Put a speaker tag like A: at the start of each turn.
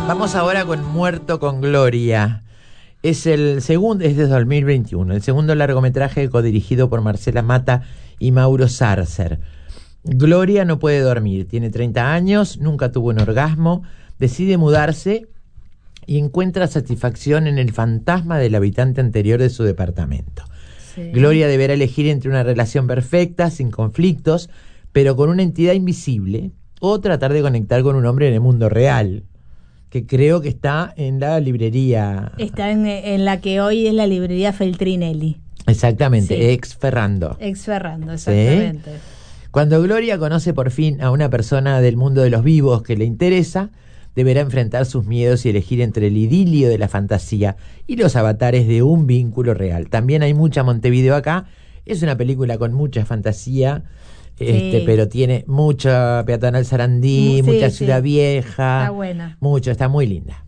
A: Vamos ahora con Muerto con Gloria. Es el segundo, es de 2021, el segundo largometraje codirigido por Marcela Mata y Mauro Sarcer. Gloria no puede dormir, tiene 30 años, nunca tuvo un orgasmo, decide mudarse y encuentra satisfacción en el fantasma del habitante anterior de su departamento. Sí. Gloria deberá elegir entre una relación perfecta, sin conflictos, pero con una entidad invisible, o tratar de conectar con un hombre en el mundo real, que creo que está en la librería.
B: Está en la que hoy es la librería Feltrinelli.
A: Exactamente,
B: sí.
A: Ex Ferrando,
B: exactamente.
A: ¿Sí? Cuando Gloria conoce por fin a una persona del mundo de los vivos que le interesa, deberá enfrentar sus miedos y elegir entre el idilio de la fantasía y los avatares de un vínculo real. También hay mucha Montevideo acá. Es una película con mucha fantasía, sí. Pero tiene mucha peatonal Sarandí, mucha Ciudad Vieja.
B: Está buena.
A: Mucho, está muy linda.